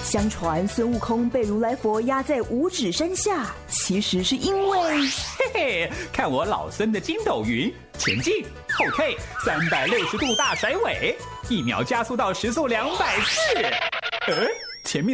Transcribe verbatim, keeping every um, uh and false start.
相传孙悟空被如来佛压在五指山下，其实是因为嘿嘿，看我老孙的筋斗云，前进后退，三百六十度大甩尾，一秒加速到时速两百四。呃，前面。